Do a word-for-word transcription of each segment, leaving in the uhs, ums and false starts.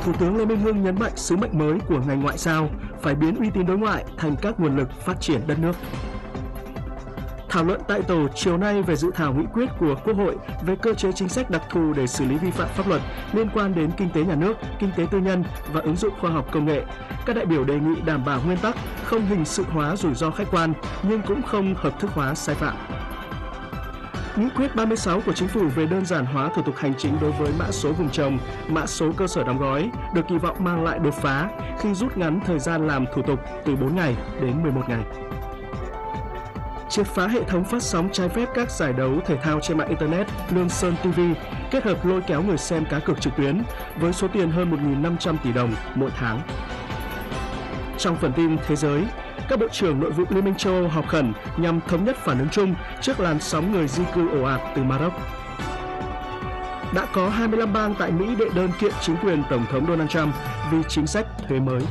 Thủ tướng Lê Minh Hưng nhấn mạnh sứ mệnh mới của ngành ngoại giao phải biến uy tín đối ngoại thành các nguồn lực phát triển đất nước. Thảo luận tại tổ chiều nay về dự thảo nghị quyết của Quốc hội về cơ chế chính sách đặc thù để xử lý vi phạm pháp luật liên quan đến kinh tế nhà nước, kinh tế tư nhân và ứng dụng khoa học công nghệ. Các đại biểu đề nghị đảm bảo nguyên tắc không hình sự hóa rủi ro khách quan nhưng cũng không hợp thức hóa sai phạm. Nghị quyết ba mươi sáu của Chính phủ về đơn giản hóa thủ tục hành chính đối với mã số vùng trồng, mã số cơ sở đóng gói được kỳ vọng mang lại đột phá khi rút ngắn thời gian làm thủ tục từ bốn ngày đến mười một ngày. Triệt phá hệ thống phát sóng trái phép các giải đấu thể thao trên mạng Internet Lương Sơn ti vi kết hợp lôi kéo người xem cá cược trực tuyến với số tiền hơn một nghìn năm trăm tỷ đồng mỗi tháng. Trong phần tin thế giới, các bộ trưởng nội vụ Liên minh châu Âu họp khẩn nhằm thống nhất phản ứng chung trước làn sóng người di cư ồ ạt từ Maroc. Đã có hai mươi lăm bang tại Mỹ đệ đơn kiện chính quyền Tổng thống Donald Trump vì chính sách thuế mới.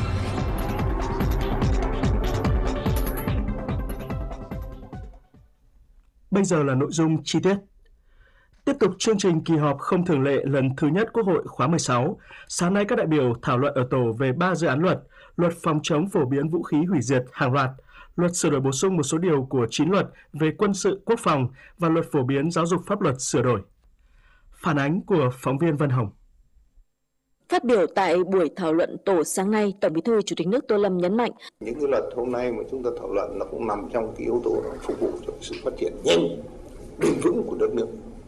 Bây giờ là nội dung chi tiết. Tiếp tục chương trình kỳ họp không thường lệ lần thứ nhất Quốc hội khóa mười sáu, sáng nay các đại biểu thảo luận ở tổ về ba dự án luật: luật phòng chống phổ biến vũ khí hủy diệt hàng loạt, luật sửa đổi bổ sung một số điều của chín luật về quân sự quốc phòng và luật phổ biến giáo dục pháp luật sửa đổi. Phản ánh của phóng viên Vân Hồng. Phát biểu tại buổi thảo luận tổ sáng nay, Tổng Bí thư Chủ tịch nước Tô Lâm nhấn mạnh những cái luật hôm nay mà chúng ta thảo luận nó cũng nằm trong cái yếu tố phục vụ cho sự phát triển nhanh, bền vững của đất nước.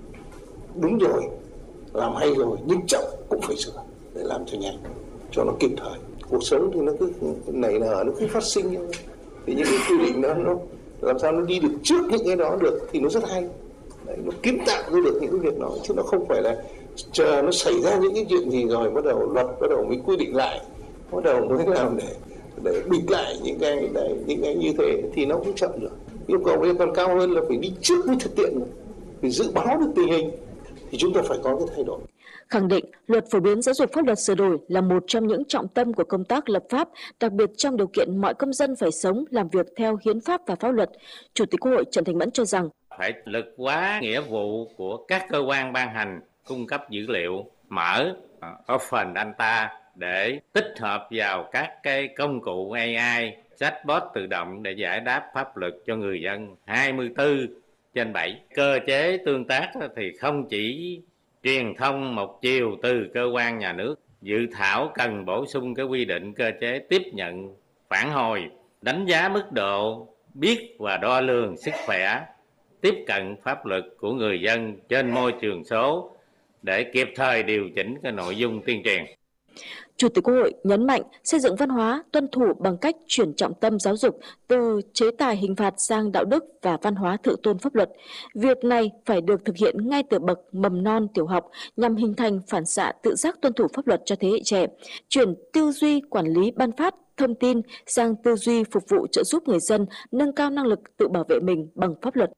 Đúng rồi, làm hay rồi nhưng chậm cũng phải sửa để làm cho nhanh, cho nó kịp thời. Cuộc sống thì nó cứ nảy nở, nó cứ phát sinh như vậy. Thì những cái quy định đó nó làm sao nó đi được trước những cái đó được thì nó rất hay. Đấy, nó kiến tạo ra được những cái việc đó chứ nó không phải là chờ nó xảy ra những cái chuyện gì rồi bắt đầu luật bắt đầu mới quy định lại, bắt đầu mới làm để để bịt lại những cái đấy, những cái như thế thì nó cũng chậm rồi. Yêu cầu bây giờ còn cao hơn là phải đi trước với thực tiễn, phải dự báo được tình hình thì chúng ta phải có cái thay đổi. Khẳng định luật phổ biến giáo dục pháp luật sửa đổi là một trong những trọng tâm của công tác lập pháp, đặc biệt trong điều kiện mọi công dân phải sống, làm việc theo hiến pháp và pháp luật. Chủ tịch Quốc hội Trần Thanh Mẫn cho rằng phải lực hóa nghĩa vụ của các cơ quan ban hành cung cấp dữ liệu mở open data để tích hợp vào các cái công cụ a i, chatbot tự động để giải đáp pháp luật cho người dân hai mươi tư trên bảy. Cơ chế tương tác thì không chỉ truyền thông một chiều từ cơ quan nhà nước. Dự thảo cần bổ sung cái quy định cơ chế tiếp nhận phản hồi, đánh giá mức độ biết và đo lường sức khỏe, tiếp cận pháp luật của người dân trên môi trường số để kịp thời điều chỉnh cái nội dung tuyên truyền. Chủ tịch Quốc hội nhấn mạnh xây dựng văn hóa tuân thủ bằng cách chuyển trọng tâm giáo dục từ chế tài hình phạt sang đạo đức và văn hóa thượng tôn pháp luật. Việc này phải được thực hiện ngay từ bậc mầm non tiểu học nhằm hình thành phản xạ tự giác tuân thủ pháp luật cho thế hệ trẻ, chuyển tư duy quản lý ban phát thông tin sang tư duy phục vụ trợ giúp người dân nâng cao năng lực tự bảo vệ mình bằng pháp luật.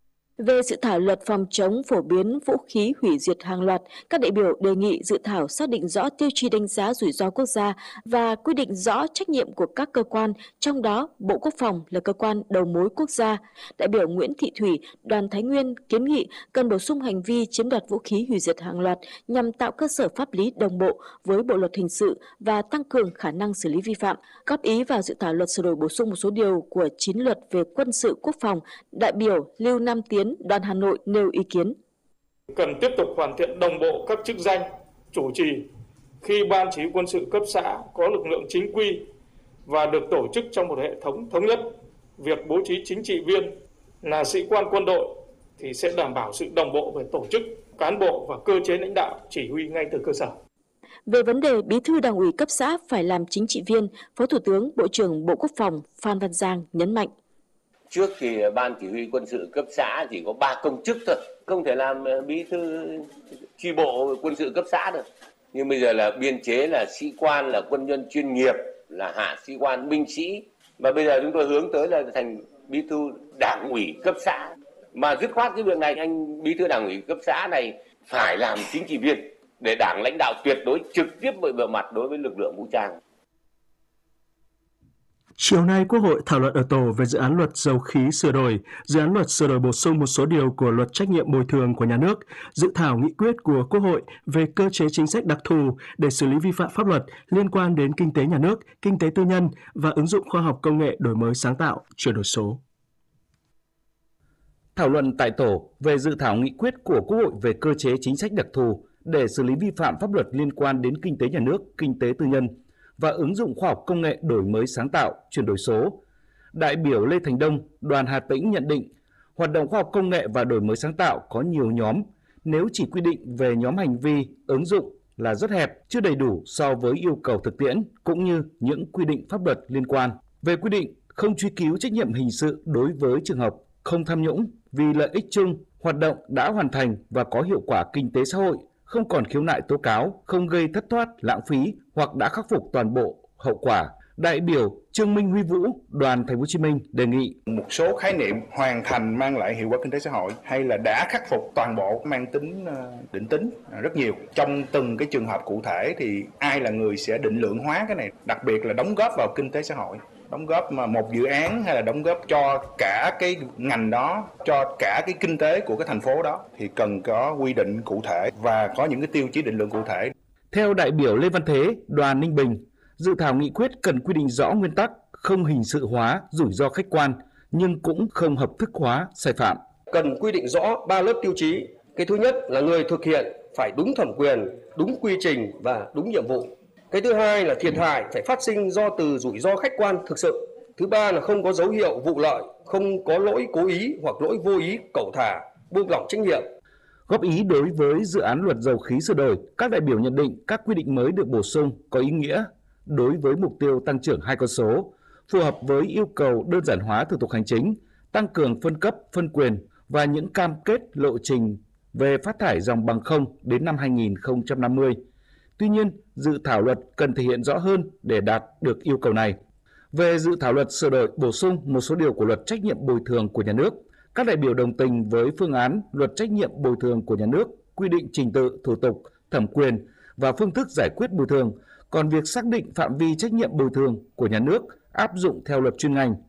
Về dự thảo luật phòng chống phổ biến vũ khí hủy diệt hàng loạt, các đại biểu đề nghị dự thảo xác định rõ tiêu chí đánh giá rủi ro quốc gia và quy định rõ trách nhiệm của các cơ quan, trong đó Bộ Quốc phòng là cơ quan đầu mối quốc gia. Đại biểu Nguyễn Thị Thủy, Đoàn Thái Nguyên kiến nghị cần bổ sung hành vi chiếm đoạt vũ khí hủy diệt hàng loạt nhằm tạo cơ sở pháp lý đồng bộ với Bộ luật hình sự và tăng cường khả năng xử lý vi phạm. Góp ý vào dự thảo luật sửa đổi bổ sung một số điều của chín luật về quân sự quốc phòng, đại biểu Lưu Nam Tiến, Đoàn Hà Nội nêu ý kiến. Cần tiếp tục hoàn thiện đồng bộ các chức danh, chủ trì khi Ban Chỉ huy quân sự cấp xã có lực lượng chính quy và được tổ chức trong một hệ thống thống nhất. Việc bố trí chính trị viên là sĩ quan quân đội thì sẽ đảm bảo sự đồng bộ về tổ chức, cán bộ và cơ chế lãnh đạo chỉ huy ngay từ cơ sở. Về vấn đề Bí thư Đảng ủy cấp xã phải làm chính trị viên, Phó Thủ tướng Bộ trưởng Bộ Quốc phòng Phan Văn Giang nhấn mạnh. Trước thì Ban Chỉ huy quân sự cấp xã chỉ có ba công chức thôi, không thể làm bí thư chi bộ quân sự cấp xã được. Nhưng bây giờ là biên chế là sĩ quan, là quân nhân chuyên nghiệp, là hạ sĩ quan, binh sĩ. Và bây giờ chúng tôi hướng tới là thành bí thư Đảng ủy cấp xã. Mà dứt khoát cái việc này, anh bí thư Đảng ủy cấp xã này phải làm chính trị viên để Đảng lãnh đạo tuyệt đối trực tiếp vào mặt đối với lực lượng vũ trang. Chiều nay, Quốc hội thảo luận ở tổ về dự án luật dầu khí sửa đổi, dự án luật sửa đổi bổ sung một số điều của luật trách nhiệm bồi thường của nhà nước, dự thảo nghị quyết của Quốc hội về cơ chế chính sách đặc thù để xử lý vi phạm pháp luật liên quan đến kinh tế nhà nước, kinh tế tư nhân và ứng dụng khoa học công nghệ đổi mới sáng tạo, chuyển đổi số. Thảo luận tại tổ về dự thảo nghị quyết của Quốc hội về cơ chế chính sách đặc thù để xử lý vi phạm pháp luật liên quan đến kinh tế nhà nước, kinh tế tư nhân và ứng dụng khoa học công nghệ đổi mới sáng tạo, chuyển đổi số. Đại biểu Lê Thành Đông, đoàn Hà Tĩnh nhận định, hoạt động khoa học công nghệ và đổi mới sáng tạo có nhiều nhóm, nếu chỉ quy định về nhóm hành vi, ứng dụng là rất hẹp, chưa đầy đủ so với yêu cầu thực tiễn cũng như những quy định pháp luật liên quan. Về quy định không truy cứu trách nhiệm hình sự đối với trường hợp không tham nhũng vì lợi ích chung, hoạt động đã hoàn thành và có hiệu quả kinh tế xã hội, không còn khiếu nại tố cáo, không gây thất thoát, lãng phí hoặc đã khắc phục toàn bộ hậu quả. Đại biểu Trương Minh Huy Vũ, đoàn Thành phố Hồ Chí Minh đề nghị một số khái niệm hoàn thành mang lại hiệu quả kinh tế xã hội hay là đã khắc phục toàn bộ mang tính định tính rất nhiều. Trong từng cái trường hợp cụ thể thì ai là người sẽ định lượng hóa cái này, đặc biệt là đóng góp vào kinh tế xã hội, đóng góp mà một dự án hay là đóng góp cho cả cái ngành đó, cho cả cái kinh tế của cái thành phố đó thì cần có quy định cụ thể và có những cái tiêu chí định lượng cụ thể. Theo đại biểu Lê Văn Thế, đoàn Ninh Bình, dự thảo nghị quyết cần quy định rõ nguyên tắc không hình sự hóa rủi ro khách quan nhưng cũng không hợp thức hóa sai phạm. Cần quy định rõ ba lớp tiêu chí. Cái thứ nhất là người thực hiện phải đúng thẩm quyền, đúng quy trình và đúng nhiệm vụ. Cái thứ hai là thiệt hại phải phát sinh do từ rủi ro khách quan thực sự. Thứ ba là không có dấu hiệu vụ lợi, không có lỗi cố ý hoặc lỗi vô ý cẩu thả, buông lỏng trách nhiệm. Góp ý đối với dự án luật dầu khí sửa đổi, các đại biểu nhận định các quy định mới được bổ sung có ý nghĩa đối với mục tiêu tăng trưởng hai con số, phù hợp với yêu cầu đơn giản hóa thủ tục hành chính, tăng cường phân cấp, phân quyền và những cam kết lộ trình về phát thải dòng bằng không đến năm hai nghìn không trăm năm mươi. Tuy nhiên, dự thảo luật cần thể hiện rõ hơn để đạt được yêu cầu này. Về dự thảo luật sửa đổi bổ sung một số điều của luật trách nhiệm bồi thường của nhà nước, các đại biểu đồng tình với phương án luật trách nhiệm bồi thường của nhà nước quy định trình tự, thủ tục, thẩm quyền và phương thức giải quyết bồi thường, còn việc xác định phạm vi trách nhiệm bồi thường của nhà nước áp dụng theo luật chuyên ngành.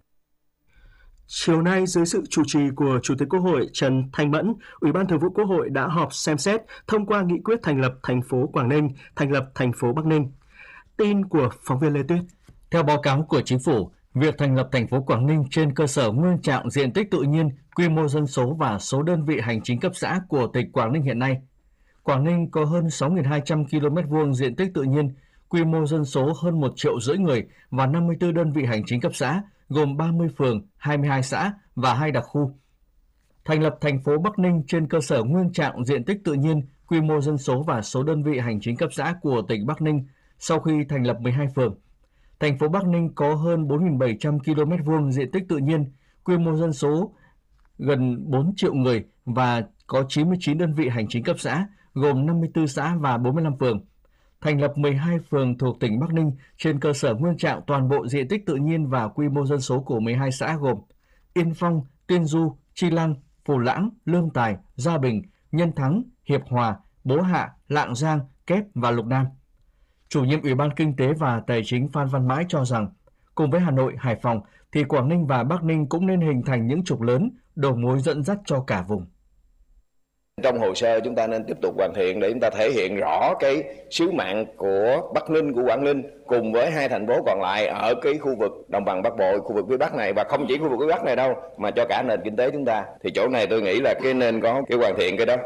Chiều nay, dưới sự chủ trì của Chủ tịch Quốc hội Trần Thanh Mẫn, Ủy ban Thường vụ Quốc hội đã họp xem xét thông qua nghị quyết thành lập thành phố Quảng Ninh, thành lập thành phố Bắc Ninh. Tin của phóng viên Lê Tuyết. Theo báo cáo của Chính phủ, việc thành lập thành phố Quảng Ninh trên cơ sở nguyên trạng diện tích tự nhiên, quy mô dân số và số đơn vị hành chính cấp xã của tỉnh Quảng Ninh hiện nay. Quảng Ninh có hơn sáu nghìn hai trăm ki lô mét vuông diện tích tự nhiên, quy mô dân số hơn một triệu rưỡi người và năm mươi tư đơn vị hành chính cấp xã, gồm ba mươi phường, hai mươi hai xã và hai đặc khu. Thành lập thành phố Bắc Ninh trên cơ sở nguyên trạng diện tích tự nhiên, quy mô dân số và số đơn vị hành chính cấp xã của tỉnh Bắc Ninh sau khi thành lập mười hai phường. Thành phố Bắc Ninh có hơn bốn nghìn bảy trăm ki lô mét vuông diện tích tự nhiên, quy mô dân số gần bốn triệu người và có chín mươi chín đơn vị hành chính cấp xã, gồm năm mươi tư xã và bốn mươi lăm phường. Thành lập mười hai phường thuộc tỉnh Bắc Ninh trên cơ sở nguyên trạng toàn bộ diện tích tự nhiên và quy mô dân số của mười hai xã gồm Yên Phong, Tiên Du, Chi Lăng, Phù Lãng, Lương Tài, Gia Bình, Nhân Thắng, Hiệp Hòa, Bố Hạ, Lạng Giang, Kép và Lục Nam. Chủ nhiệm Ủy ban Kinh tế và Tài chính Phan Văn Mãi cho rằng, cùng với Hà Nội, Hải Phòng, thì Quảng Ninh và Bắc Ninh cũng nên hình thành những trục lớn, đầu mối dẫn dắt cho cả vùng. Trong hồ sơ chúng ta nên tiếp tục hoàn thiện để chúng ta thể hiện rõ cái sứ mạng của Bắc Ninh, của Quảng Ninh cùng với hai thành phố còn lại ở cái khu vực đồng bằng Bắc Bộ, khu vực phía Bắc này, và không chỉ khu vực phía Bắc này đâu mà cho cả nền kinh tế chúng ta. Thì chỗ này tôi nghĩ là cái nên có cái hoàn thiện cái đó.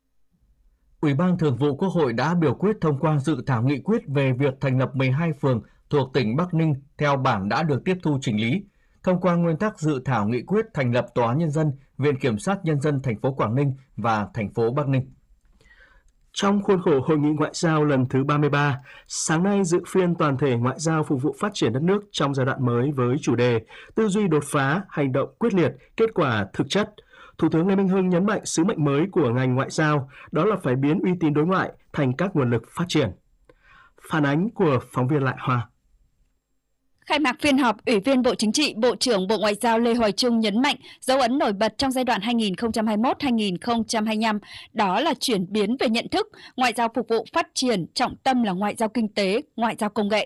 Ủy ban Thường vụ Quốc hội đã biểu quyết thông qua dự thảo nghị quyết về việc thành lập mười hai phường thuộc tỉnh Bắc Ninh theo bản đã được tiếp thu chỉnh lý. Thông qua nguyên tắc dự thảo nghị quyết thành lập Tòa án Nhân dân, Viện Kiểm sát Nhân dân thành phố Quảng Ninh và thành phố Bắc Ninh. Trong khuôn khổ Hội nghị Ngoại giao lần thứ ba mươi ba, sáng nay dự phiên toàn thể ngoại giao phục vụ phát triển đất nước trong giai đoạn mới với chủ đề Tư duy đột phá, hành động quyết liệt, kết quả thực chất. Thủ tướng Lê Minh Hưng nhấn mạnh sứ mệnh mới của ngành ngoại giao đó là phải biến uy tín đối ngoại thành các nguồn lực phát triển. Phản ánh của phóng viên Lại Hoa. Khai mạc phiên họp, Ủy viên Bộ Chính trị, Bộ trưởng Bộ Ngoại giao Lê Hoài Trung nhấn mạnh dấu ấn nổi bật trong giai đoạn hai nghìn không trăm hai mươi mốt đến hai nghìn không trăm hai mươi lăm đó là chuyển biến về nhận thức, ngoại giao phục vụ phát triển, trọng tâm là ngoại giao kinh tế, ngoại giao công nghệ.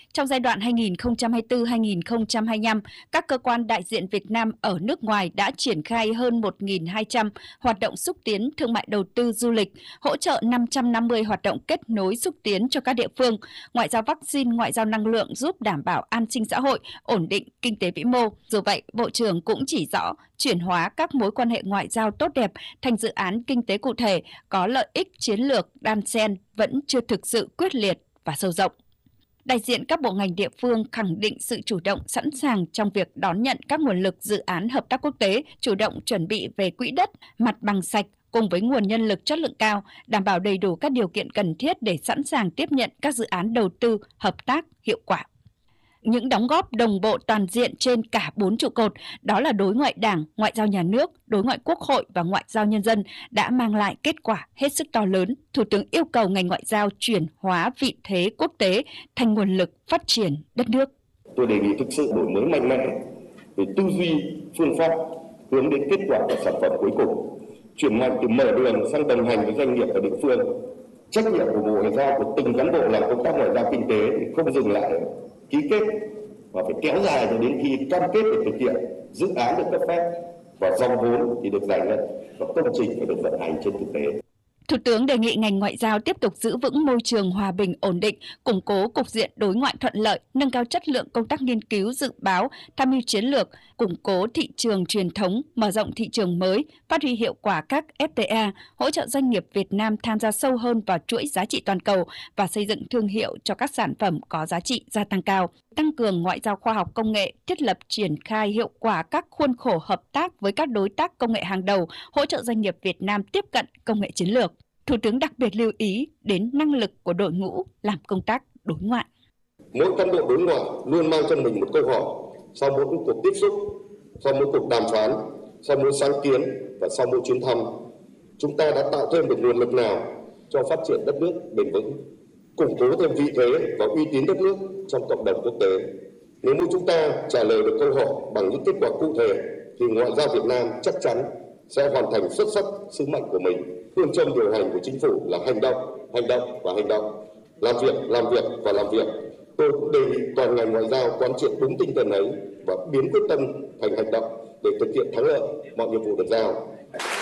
Trong giai đoạn hai nghìn không trăm hai mươi tư đến hai nghìn không trăm hai mươi lăm, các cơ quan đại diện Việt Nam ở nước ngoài đã triển khai hơn một nghìn hai trăm hoạt động xúc tiến thương mại đầu tư du lịch, hỗ trợ năm trăm năm mươi hoạt động kết nối xúc tiến cho các địa phương, ngoại giao vaccine, ngoại giao năng lượng giúp đảm bảo an sinh xã hội, ổn định kinh tế vĩ mô. Dù vậy, Bộ trưởng cũng chỉ rõ chuyển hóa các mối quan hệ ngoại giao tốt đẹp thành dự án kinh tế cụ thể có lợi ích chiến lược đan xen vẫn chưa thực sự quyết liệt và sâu rộng. Đại diện các bộ ngành địa phương khẳng định sự chủ động sẵn sàng trong việc đón nhận các nguồn lực dự án hợp tác quốc tế, chủ động chuẩn bị về quỹ đất, mặt bằng sạch cùng với nguồn nhân lực chất lượng cao, đảm bảo đầy đủ các điều kiện cần thiết để sẵn sàng tiếp nhận các dự án đầu tư hợp tác hiệu quả. Những đóng góp đồng bộ toàn diện trên cả bốn trụ cột, đó là đối ngoại Đảng, ngoại giao nhà nước, đối ngoại Quốc hội và ngoại giao nhân dân đã mang lại kết quả hết sức to lớn. Thủ tướng yêu cầu ngành ngoại giao chuyển hóa vị thế quốc tế thành nguồn lực phát triển đất nước. Tôi đề nghị thực sự đổi mới mạnh mẽ về tư duy, phương pháp hướng đến kết quả và sản phẩm cuối cùng, chuyển mạnh từ mở đường sang đồng hành với doanh nghiệp và địa phương. Trách nhiệm của Bộ Ngoại giao, của từng cán bộ làm công tác ngoại giao kinh tế thì không dừng lại ký kết và phải kéo dài cho đến khi cam kết để thực hiện, dự án được cấp phép và dòng vốn thì được giải ngân và công trình phải được vận hành trên thực tế. Thủ tướng đề nghị ngành ngoại giao tiếp tục giữ vững môi trường hòa bình ổn định, củng cố cục diện đối ngoại thuận lợi, nâng cao chất lượng công tác nghiên cứu dự báo, tham mưu chiến lược, củng cố thị trường truyền thống, mở rộng thị trường mới, phát huy hiệu quả các ép tê a, hỗ trợ doanh nghiệp Việt Nam tham gia sâu hơn vào chuỗi giá trị toàn cầu và xây dựng thương hiệu cho các sản phẩm có giá trị gia tăng cao, tăng cường ngoại giao khoa học công nghệ, thiết lập triển khai hiệu quả các khuôn khổ hợp tác với các đối tác công nghệ hàng đầu, hỗ trợ doanh nghiệp Việt Nam tiếp cận công nghệ chiến lược. Thủ tướng đặc biệt lưu ý đến năng lực của đội ngũ làm công tác đối ngoại. Mỗi cán bộ đối ngoại luôn mang trong mình một câu hỏi sau mỗi cuộc tiếp xúc, sau mỗi cuộc đàm phán, sau mỗi sáng kiến và sau mỗi chuyến thăm. Chúng ta đã tạo thêm được nguồn lực nào cho phát triển đất nước bền vững, củng cố thêm vị thế và uy tín đất nước trong cộng đồng quốc tế. Nếu như chúng ta trả lời được câu hỏi bằng những kết quả cụ thể thì ngoại giao Việt Nam chắc chắn sẽ hoàn thành xuất sắc sứ mệnh của mình. Phương châm điều hành của chính phủ là hành động, hành động và hành động, làm việc, làm việc và làm việc. Tôi cũng đề nghị toàn ngành ngoại giao quán triệt đúng tinh thần ấy và biến quyết tâm thành hành động để thực hiện thắng lợi mọi nhiệm vụ được giao.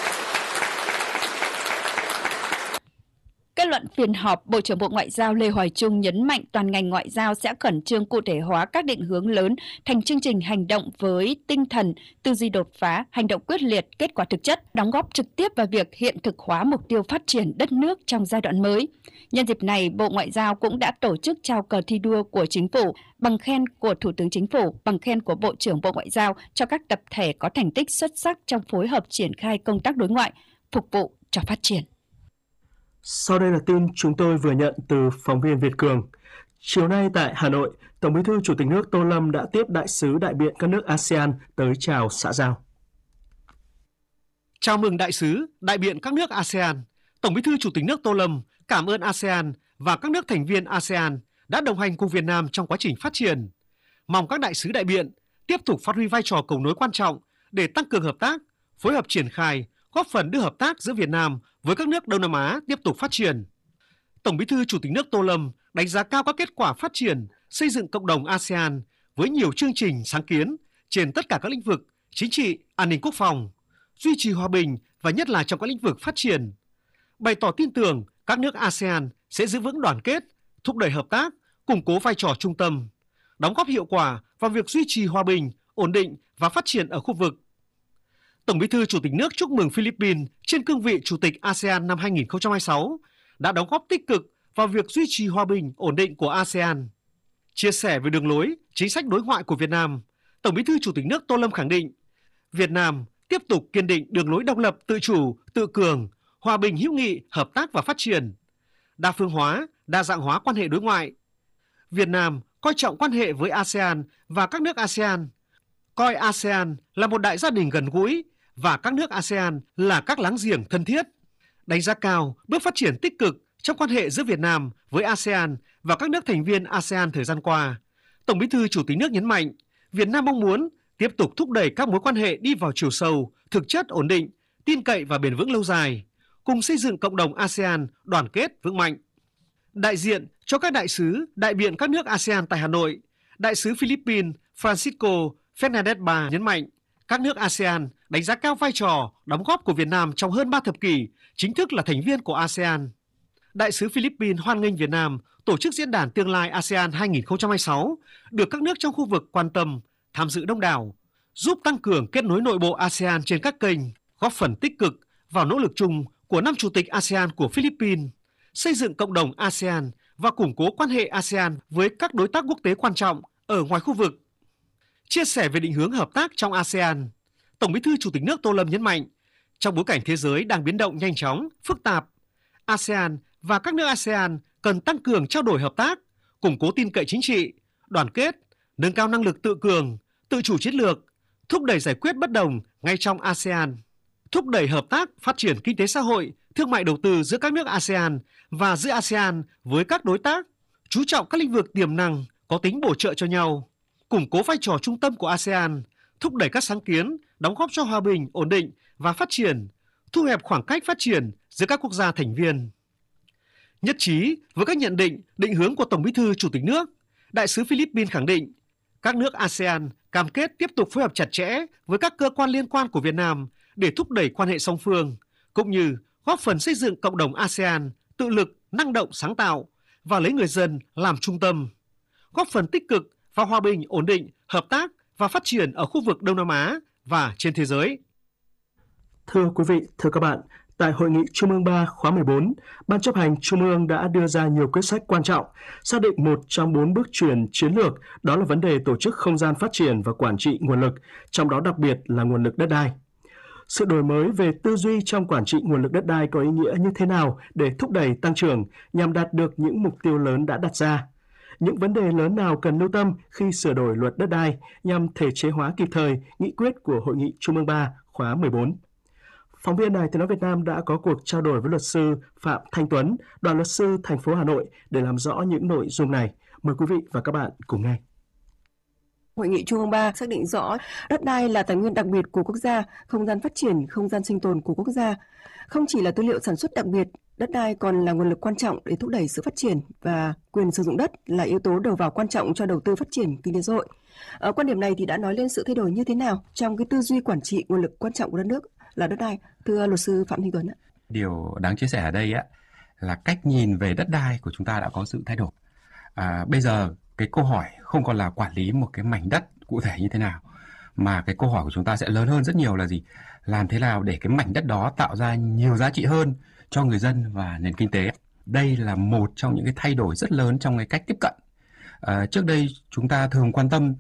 Kết luận phiên họp, Bộ trưởng Bộ Ngoại giao Lê Hoài Trung nhấn mạnh toàn ngành ngoại giao sẽ khẩn trương cụ thể hóa các định hướng lớn thành chương trình hành động với tinh thần tư duy đột phá, hành động quyết liệt, kết quả thực chất, đóng góp trực tiếp vào việc hiện thực hóa mục tiêu phát triển đất nước trong giai đoạn mới. Nhân dịp này, Bộ Ngoại giao cũng đã tổ chức trao cờ thi đua của Chính phủ, bằng khen của Thủ tướng Chính phủ, bằng khen của Bộ trưởng Bộ Ngoại giao cho các tập thể có thành tích xuất sắc trong phối hợp triển khai công tác đối ngoại, phục vụ cho phát triển. Sau đây là tin chúng tôi vừa nhận từ phóng viên Việt Cường. Chiều nay tại Hà Nội, Tổng Bí thư Chủ tịch nước Tô Lâm đã tiếp đại sứ đại biện các nước a sê an tới chào xã giao. Chào mừng đại sứ, đại biện các nước a sê an, Tổng Bí thư Chủ tịch nước Tô Lâm cảm ơn a sê an và các nước thành viên a sê an đã đồng hành cùng Việt Nam trong quá trình phát triển. Mong các đại sứ đại biện tiếp tục phát huy vai trò cầu nối quan trọng để tăng cường hợp tác, phối hợp triển khai, góp phần đưa hợp tác giữa Việt Nam với các nước Đông Nam Á tiếp tục phát triển. Tổng Bí thư Chủ tịch nước Tô Lâm đánh giá cao các kết quả phát triển, xây dựng cộng đồng a sê an với nhiều chương trình sáng kiến trên tất cả các lĩnh vực chính trị, an ninh quốc phòng, duy trì hòa bình và nhất là trong các lĩnh vực phát triển. Bày tỏ tin tưởng các nước a sê an sẽ giữ vững đoàn kết, thúc đẩy hợp tác, củng cố vai trò trung tâm, đóng góp hiệu quả vào việc duy trì hòa bình, ổn định và phát triển ở khu vực. Tổng Bí thư Chủ tịch nước chúc mừng Philippines trên cương vị Chủ tịch a sê an năm hai nghìn không trăm hai mươi sáu đã đóng góp tích cực vào việc duy trì hòa bình, ổn định của a sê an. Chia sẻ về đường lối, chính sách đối ngoại của Việt Nam, Tổng Bí thư Chủ tịch nước Tô Lâm khẳng định Việt Nam tiếp tục kiên định đường lối độc lập, tự chủ, tự cường, hòa bình, hữu nghị, hợp tác và phát triển, đa phương hóa, đa dạng hóa quan hệ đối ngoại. Việt Nam coi trọng quan hệ với a sê an và các nước a sê an, coi a sê an là một đại gia đình gần gũi và các nước a sê an là các láng giềng thân thiết. Đánh giá cao bước phát triển tích cực trong quan hệ giữa Việt Nam với a sê an và các nước thành viên a sê an thời gian qua, Tổng Bí thư Chủ tịch nước nhấn mạnh Việt Nam mong muốn tiếp tục thúc đẩy các mối quan hệ đi vào chiều sâu, thực chất, ổn định, tin cậy và bền vững lâu dài, cùng xây dựng cộng đồng a sê an đoàn kết vững mạnh. Đại diện cho các đại sứ, đại biện các nước a sê an tại Hà Nội, Đại sứ Philippines Francisco Fernandez Ba nhấn mạnh các nước a sê an đánh giá cao vai trò, đóng góp của Việt Nam trong hơn ba thập kỷ chính thức là thành viên của a sê an. Đại sứ Philippines hoan nghênh Việt Nam tổ chức diễn đàn tương lai a sê an hai không hai sáu, được các nước trong khu vực quan tâm, tham dự đông đảo, giúp tăng cường kết nối nội bộ a sê an trên các kênh, góp phần tích cực vào nỗ lực chung của năm chủ tịch a sê an của Philippines, xây dựng cộng đồng a sê an và củng cố quan hệ a sê an với các đối tác quốc tế quan trọng ở ngoài khu vực. Chia sẻ về định hướng hợp tác trong a sê an, Tổng Bí thư Chủ tịch nước Tô Lâm nhấn mạnh, trong bối cảnh thế giới đang biến động nhanh chóng, phức tạp, a sê an và các nước a sê an cần tăng cường trao đổi hợp tác, củng cố tin cậy chính trị, đoàn kết, nâng cao năng lực tự cường, tự chủ chiến lược, thúc đẩy giải quyết bất đồng ngay trong a sê an, thúc đẩy hợp tác phát triển kinh tế xã hội, thương mại đầu tư giữa các nước a sê an và giữa a sê an với các đối tác, chú trọng các lĩnh vực tiềm năng có tính bổ trợ cho nhau, củng cố vai trò trung tâm của a sê an, thúc đẩy các sáng kiến, đóng góp cho hòa bình, ổn định và phát triển, thu hẹp khoảng cách phát triển giữa các quốc gia thành viên. Nhất trí với các nhận định, định hướng của Tổng Bí thư Chủ tịch nước, Đại sứ Philippines khẳng định các nước a sê an cam kết tiếp tục phối hợp chặt chẽ với các cơ quan liên quan của Việt Nam để thúc đẩy quan hệ song phương, cũng như góp phần xây dựng cộng đồng a sê an tự lực, năng động, sáng tạo và lấy người dân làm trung tâm, góp phần tích cực vào hòa bình, ổn định, hợp tác và phát triển ở khu vực Đông Nam Á và trên thế giới. Thưa quý vị, thưa các bạn, tại Hội nghị Trung ương ba khóa mười bốn, Ban chấp hành Trung ương đã đưa ra nhiều quyết sách quan trọng, xác định một trong bốn bước chuyển chiến lược, đó là vấn đề tổ chức không gian phát triển và quản trị nguồn lực, trong đó đặc biệt là nguồn lực đất đai. Sự đổi mới về tư duy trong quản trị nguồn lực đất đai có ý nghĩa như thế nào để thúc đẩy tăng trưởng nhằm đạt được những mục tiêu lớn đã đặt ra? Những vấn đề lớn nào cần lưu tâm khi sửa đổi luật đất đai nhằm thể chế hóa kịp thời nghị quyết của Hội nghị Trung ương ba khóa mười bốn? Phóng viên Đài Tiếng nói Việt Nam đã có cuộc trao đổi với luật sư Phạm Thanh Tuấn, đoàn luật sư thành phố Hà Nội để làm rõ những nội dung này. Mời quý vị và các bạn cùng nghe. Hội nghị Trung ương ba xác định rõ đất đai là tài nguyên đặc biệt của quốc gia, không gian phát triển, không gian sinh tồn của quốc gia. Không chỉ là tư liệu sản xuất đặc biệt, đất đai còn là nguồn lực quan trọng để thúc đẩy sự phát triển và quyền sử dụng đất là yếu tố đầu vào quan trọng cho đầu tư phát triển kinh tế xã hội. Ở quan điểm này thì đã nói lên sự thay đổi như thế nào trong cái tư duy quản trị nguồn lực quan trọng của đất nước là đất đai, thưa luật sư Phạm Thanh Tuấn ạ. Điều đáng chia sẻ ở đây á là cách nhìn về đất đai của chúng ta đã có sự thay đổi. À, bây giờ cái câu hỏi không còn là quản lý một cái mảnh đất cụ thể như thế nào, mà cái câu hỏi của chúng ta sẽ lớn hơn rất nhiều là gì? Làm thế nào để cái mảnh đất đó tạo ra nhiều giá trị hơn cho người dân và nền kinh tế. Đây là một trong những cái thay đổi rất lớn trong cái cách tiếp cận. À, trước đây chúng ta thường quan tâm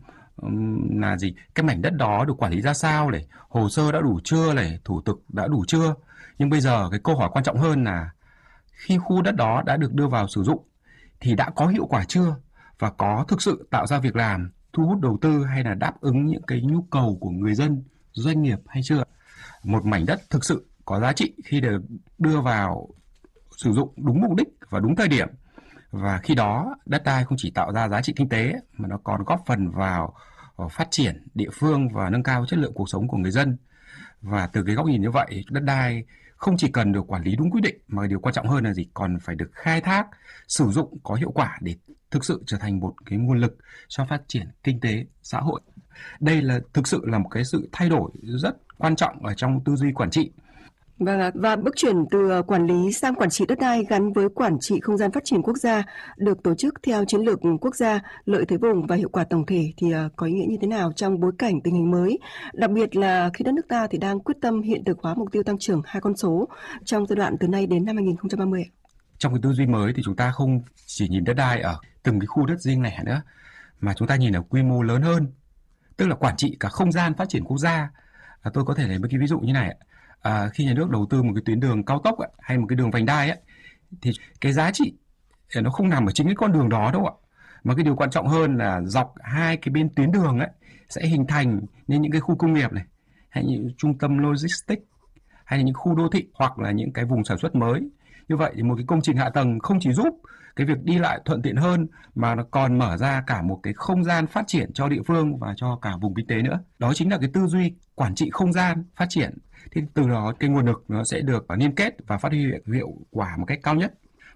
um, là gì? Cái mảnh đất đó được quản lý ra sao, này, hồ sơ đã đủ chưa, này, thủ tục đã đủ chưa. Nhưng bây giờ cái câu hỏi quan trọng hơn là khi khu đất đó đã được đưa vào sử dụng thì đã có hiệu quả chưa, và có thực sự tạo ra việc làm, thu hút đầu tư hay là đáp ứng những cái nhu cầu của người dân, doanh nghiệp hay chưa. Một mảnh đất thực sự có giá trị khi được đưa vào sử dụng đúng mục đích và đúng thời điểm. Và khi đó đất đai không chỉ tạo ra giá trị kinh tế mà nó còn góp phần vào phát triển địa phương và nâng cao chất lượng cuộc sống của người dân. Và từ cái góc nhìn như vậy, đất đai không chỉ cần được quản lý đúng quy định mà điều quan trọng hơn là gì? Còn phải được khai thác, sử dụng có hiệu quả để thực sự trở thành một cái nguồn lực cho phát triển kinh tế xã hội. Đây là thực sự là một cái sự thay đổi rất quan trọng ở trong tư duy quản trị. Vâng, và bước chuyển từ quản lý sang quản trị đất đai gắn với quản trị không gian phát triển quốc gia được tổ chức theo chiến lược quốc gia, lợi thế vùng và hiệu quả tổng thể thì có ý nghĩa như thế nào trong bối cảnh tình hình mới, đặc biệt là khi đất nước ta thì đang quyết tâm hiện thực hóa mục tiêu tăng trưởng hai con số trong giai đoạn từ nay đến năm hai không ba mươi. Trong cái tư duy mới thì chúng ta không chỉ nhìn đất đai ở từng cái khu đất riêng lẻ nữa, mà chúng ta nhìn ở quy mô lớn hơn, tức là quản trị cả không gian phát triển quốc gia. À, tôi có thể lấy một cái ví dụ như này. À, khi nhà nước đầu tư một cái tuyến đường cao tốc ấy, hay một cái đường vành đai ấy, thì cái giá trị nó không nằm ở chính cái con đường đó đâu ạ, mà cái điều quan trọng hơn là dọc hai cái bên tuyến đường ấy sẽ hình thành nên những cái khu công nghiệp này, hay những trung tâm logistics, hay là những khu đô thị, hoặc là những cái vùng sản xuất mới. Như vậy thì một cái công trình hạ tầng không chỉ giúp cái việc đi lại thuận tiện hơn mà nó còn mở ra cả một cái không gian phát triển cho địa phương và cho cả vùng kinh tế nữa. Đó chính là cái tư duy quản trị không gian phát triển. Thì từ đó cái nguồn lực nó sẽ được liên kết và phát huy hiệu quả một cách cao nhất.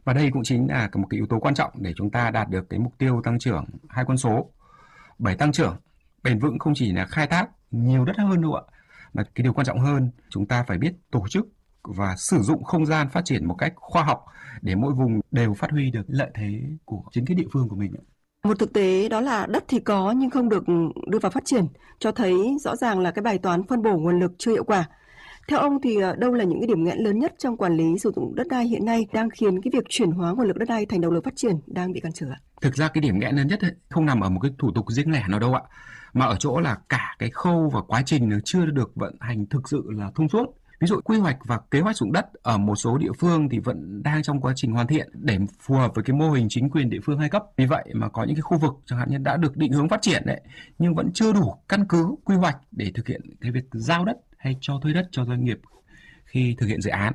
Và đây cũng chính là một cái yếu tố quan trọng để chúng ta đạt được cái mục tiêu tăng trưởng hai con số. Bởi tăng trưởng bền vững không chỉ là khai thác nhiều đất hơn đâu ạ, mà cái điều quan trọng hơn chúng ta phải biết tổ chức và sử dụng không gian phát triển một cách khoa học để mỗi vùng đều phát huy được lợi thế của chính cái địa phương của mình. Một thực tế đó là đất thì có nhưng không được đưa vào phát triển, cho thấy rõ ràng là cái bài toán phân bổ nguồn lực chưa hiệu quả. Theo ông thì đâu là những cái điểm nghẽn lớn nhất trong quản lý sử dụng đất đai hiện nay đang khiến cái việc chuyển hóa nguồn lực đất đai thành động lực phát triển đang bị cản trở ạ? Thực ra cái điểm nghẽn lớn nhất ấy, không nằm ở một cái thủ tục riêng lẻ nào đâu ạ, mà ở chỗ là cả cái khâu và quá trình nó chưa được vận hành thực sự là thông suốt. Ví dụ quy hoạch và kế hoạch sử dụng đất ở một số địa phương thì vẫn đang trong quá trình hoàn thiện để phù hợp với cái mô hình chính quyền địa phương hai cấp. Vì vậy mà có những cái khu vực chẳng hạn như đã được định hướng phát triển đấy, nhưng vẫn chưa đủ căn cứ quy hoạch để thực hiện cái việc giao đất hay cho thuê đất cho doanh nghiệp khi thực hiện dự án.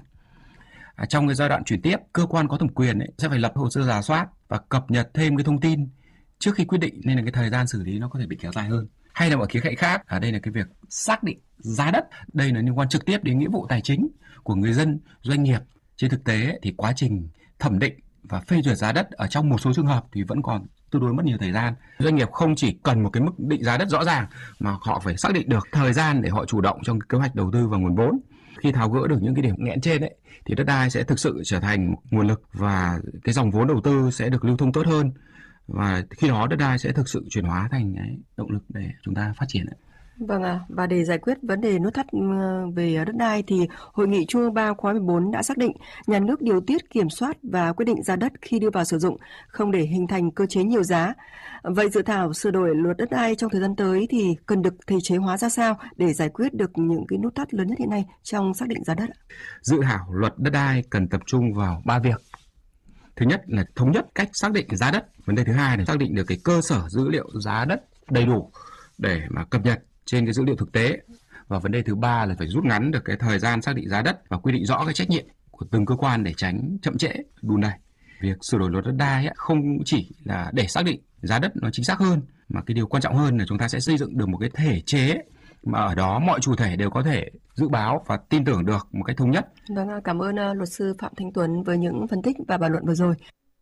À, trong cái giai đoạn chuyển tiếp, cơ quan có thẩm quyền ấy, sẽ phải lập hồ sơ rà soát và cập nhật thêm cái thông tin trước khi quyết định, nên là cái thời gian xử lý nó có thể bị kéo dài hơn. Hay là một khía cạnh khác, ở đây là cái việc xác định giá đất, đây là liên quan trực tiếp đến nghĩa vụ tài chính của người dân, doanh nghiệp. Trên thực tế thì quá trình thẩm định và phê duyệt giá đất ở trong một số trường hợp thì vẫn còn tương đối mất nhiều thời gian. Doanh nghiệp không chỉ cần một cái mức định giá đất rõ ràng mà họ phải xác định được thời gian để họ chủ động trong kế hoạch đầu tư và nguồn vốn. Khi tháo gỡ được những cái điểm nghẽn trên ấy, thì đất đai sẽ thực sự trở thành một nguồn lực và cái dòng vốn đầu tư sẽ được lưu thông tốt hơn. Và khi đó đất đai sẽ thực sự chuyển hóa thành cái động lực để chúng ta phát triển. Vâng ạ, à, và để giải quyết vấn đề nút thắt về đất đai thì Hội nghị Trung ương ba khóa mười bốn đã xác định nhà nước điều tiết, kiểm soát và quyết định giá đất khi đưa vào sử dụng, không để hình thành cơ chế nhiều giá. Vậy dự thảo sửa đổi luật đất đai trong thời gian tới thì cần được thể chế hóa ra sao để giải quyết được những cái nút thắt lớn nhất hiện nay trong xác định giá đất? Dự thảo luật đất đai cần tập trung vào ba việc. Thứ nhất là thống nhất cách xác định giá đất. Vấn đề thứ hai là xác định được cái cơ sở dữ liệu giá đất đầy đủ để mà cập nhật trên cái dữ liệu thực tế. Và vấn đề thứ ba là phải rút ngắn được cái thời gian xác định giá đất và quy định rõ cái trách nhiệm của từng cơ quan để tránh chậm trễ, đùn đẩy. Việc sửa đổi luật đất đai ấy, không chỉ là để xác định giá đất nó chính xác hơn, mà cái điều quan trọng hơn là chúng ta sẽ xây dựng được một cái thể chế mà ở đó mọi chủ thể đều có thể dự báo và tin tưởng được một cách thống nhất. Vâng, cảm ơn uh, luật sư Phạm Thanh Tuấn với những phân tích và bàn luận vừa rồi.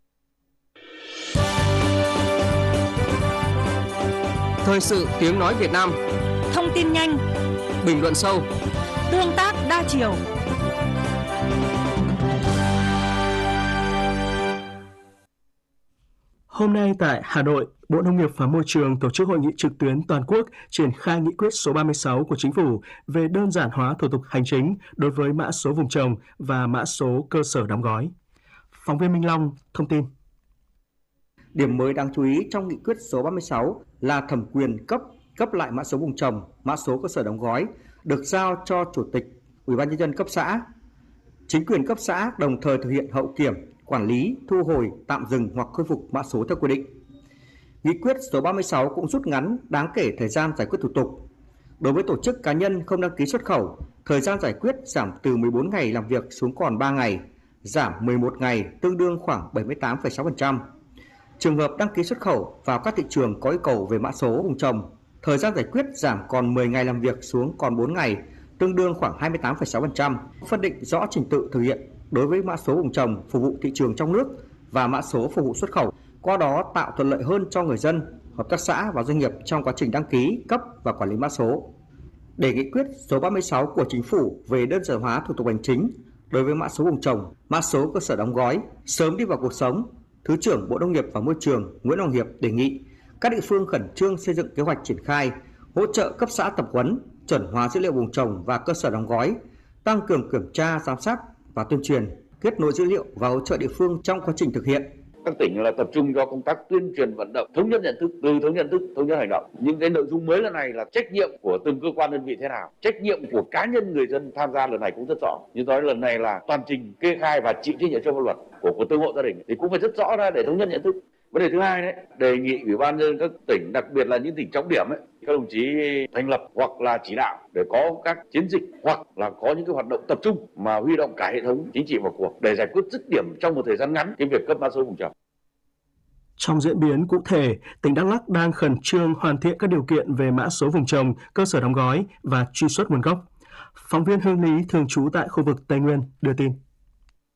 Thời sự tiếng nói Việt Nam. Thông tin nhanh, bình luận sâu, tương tác đa chiều. Hôm nay tại Hà Nội, Bộ Nông nghiệp và Môi trường tổ chức hội nghị trực tuyến toàn quốc triển khai nghị quyết số ba mươi sáu của Chính phủ về đơn giản hóa thủ tục hành chính đối với mã số vùng trồng và mã số cơ sở đóng gói. Phóng viên Minh Long thông tin. Điểm mới đáng chú ý trong nghị quyết số ba mươi sáu là thẩm quyền cấp cấp lại mã số vùng trồng, mã số cơ sở đóng gói được giao cho Chủ tịch Ủy ban nhân dân cấp xã. Chính quyền cấp xã đồng thời thực hiện hậu kiểm, quản lý, thu hồi, tạm dừng hoặc khôi phục mã số theo quy định. Nghị quyết số ba mươi sáu cũng rút ngắn đáng kể thời gian giải quyết thủ tục. Đối với tổ chức cá nhân không đăng ký xuất khẩu, thời gian giải quyết giảm từ mười bốn ngày làm việc xuống còn ba ngày, giảm mười một ngày, tương đương khoảng bảy mươi tám phẩy sáu phần trăm. Trường hợp đăng ký xuất khẩu vào các thị trường có yêu cầu về mã số vùng trồng, thời gian giải quyết giảm còn mười ngày làm việc xuống còn bốn ngày, tương đương khoảng hai mươi tám phẩy sáu phần trăm. Phân định rõ trình tự thực hiện đối với mã số vùng trồng phục vụ thị trường trong nước và mã số phục vụ xuất khẩu, qua đó tạo thuận lợi hơn cho người dân, hợp tác xã và doanh nghiệp trong quá trình đăng ký, cấp và quản lý mã số. Để nghị quyết số ba mươi sáu của Chính phủ về đơn giản hóa thủ tục hành chính đối với mã số vùng trồng, mã số cơ sở đóng gói sớm đi vào cuộc sống, Thứ trưởng Bộ Nông nghiệp và Môi trường Nguyễn Hoàng Hiệp đề nghị các địa phương khẩn trương xây dựng kế hoạch triển khai, hỗ trợ cấp xã tập huấn, chuẩn hóa dữ liệu vùng trồng và cơ sở đóng gói, tăng cường kiểm tra, giám sát và tuyên truyền, kết nối dữ liệu và hỗ trợ địa phương trong quá trình thực hiện. Các tỉnh là tập trung cho công tác tuyên truyền vận động, thống nhất nhận thức, từ thống nhất nhận thức, thống nhất hành động. Những cái nội dung mới lần này là trách nhiệm của từng cơ quan đơn vị thế nào, trách nhiệm của cá nhân người dân tham gia lần này cũng rất rõ. Như nói lần này là toàn trình kê khai và chịu trách nhiệm trước pháp luật của, của từng hộ gia đình thì cũng phải rất rõ ra để thống nhất nhận thức. Vấn đề thứ hai đấy, đề nghị Ủy ban nhân dân các tỉnh, đặc biệt là những tỉnh trọng điểm ấy, các đồng chí thành lập hoặc là chỉ đạo để có các chiến dịch hoặc là có những cái hoạt động tập trung mà huy động cả hệ thống chính trị vào cuộc để giải quyết dứt điểm trong một thời gian ngắn cái việc cấp mã số vùng trồng. Trong diễn biến cụ thể, tỉnh Đắk Lắk đang khẩn trương hoàn thiện các điều kiện về mã số vùng trồng, cơ sở đóng gói và truy xuất nguồn gốc. Phóng viên Hương Lý thường trú tại khu vực Tây Nguyên đưa tin.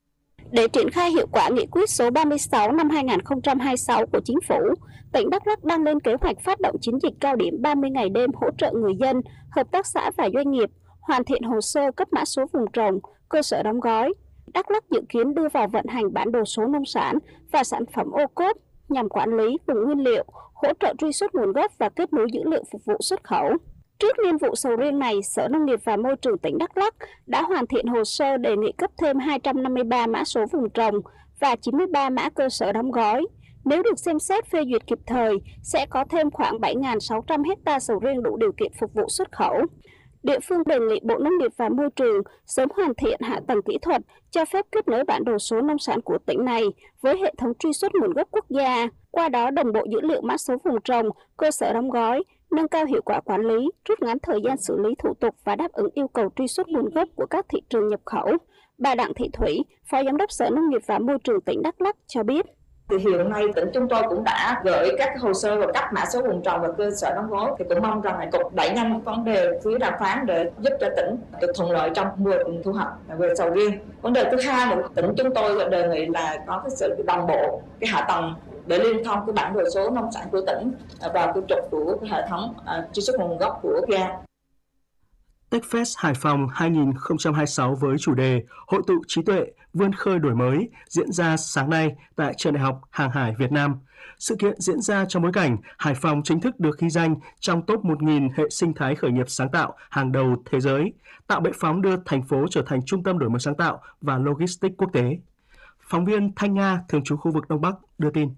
Để triển khai hiệu quả nghị quyết số ba mươi sáu năm hai nghìn không trăm hai mươi sáu của Chính phủ, tỉnh Đắk Lắk đang lên kế hoạch phát động chiến dịch cao điểm ba mươi ngày đêm hỗ trợ người dân, hợp tác xã và doanh nghiệp hoàn thiện hồ sơ cấp mã số vùng trồng, cơ sở đóng gói. Đắk Lắk dự kiến đưa vào vận hành bản đồ số nông sản và sản phẩm ô cốp nhằm quản lý vùng nguyên liệu, hỗ trợ truy xuất nguồn gốc và kết nối dữ liệu phục vụ xuất khẩu. Trước niên vụ sầu riêng này, Sở Nông nghiệp và Môi trường tỉnh Đắk Lắk đã hoàn thiện hồ sơ đề nghị cấp thêm hai trăm năm mươi ba mã số vùng trồng và chín mươi ba mã cơ sở đóng gói. Nếu được xem xét phê duyệt kịp thời, sẽ có thêm khoảng bảy nghìn sáu trăm hectare sầu riêng đủ điều kiện phục vụ xuất khẩu. Địa phương đề nghị Bộ Nông nghiệp và Môi trường sớm hoàn thiện hạ tầng kỹ thuật, cho phép kết nối bản đồ số nông sản của tỉnh này với hệ thống truy xuất nguồn gốc quốc gia, qua đó đồng bộ dữ liệu mã số vùng trồng, cơ sở đóng gói, nâng cao hiệu quả quản lý, rút ngắn thời gian xử lý thủ tục và đáp ứng yêu cầu truy xuất nguồn gốc của các thị trường nhập khẩu. Bà Đặng Thị Thủy, Phó Giám đốc Sở Nông nghiệp và Môi trường tỉnh Đắk Lắk cho biết. Thì hiện nay tỉnh chúng tôi cũng đã gửi các hồ sơ và cấp mã số vùng trồng và cơ sở đóng gói, thì cũng mong rằng là cục đẩy nhanh vấn đề phía đàm phán để giúp cho tỉnh được thuận lợi trong mùa thu hoạch về sầu riêng. Vấn đề thứ hai là tỉnh chúng tôi đề nghị là có cái sự đồng bộ cái hạ tầng để liên thông cái bản đồ số nông sản của tỉnh vào cái trục của cái hệ thống uh, truy xuất nguồn gốc của quốc gia. Techfest Hải Phòng hai nghìn không trăm hai mươi sáu với chủ đề Hội tụ trí tuệ, vươn khơi đổi mới diễn ra sáng nay tại Trường Đại học Hàng hải Việt Nam. Sự kiện diễn ra trong bối cảnh Hải Phòng chính thức được ghi danh trong top một nghìn hệ sinh thái khởi nghiệp sáng tạo hàng đầu thế giới, tạo bệ phóng đưa thành phố trở thành trung tâm đổi mới sáng tạo và logistics quốc tế. Phóng viên Thanh Nga, thường trú khu vực Đông Bắc, đưa tin.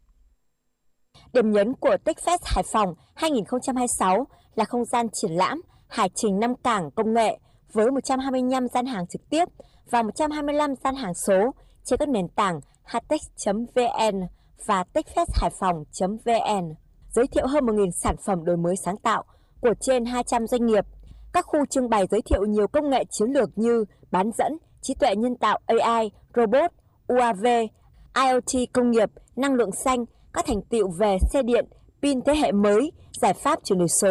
Điểm nhấn của Techfest Hải Phòng hai nghìn không trăm hai mươi sáu là không gian triển lãm Hải trình năm cảng công nghệ với một trăm hai mươi lăm gian hàng trực tiếp và một trăm hai mươi lăm gian hàng số trên các nền tảng hatech chấm vn và techfesthaiphong chấm vn, giới thiệu hơn một nghìn sản phẩm đổi mới sáng tạo của trên hai trăm doanh nghiệp. Các khu trưng bày giới thiệu nhiều công nghệ chiến lược như bán dẫn, trí tuệ nhân tạo a i, robot, u a vê, IoT công nghiệp, năng lượng xanh, các thành tựu về xe điện, pin thế hệ mới, giải pháp chuyển đổi số.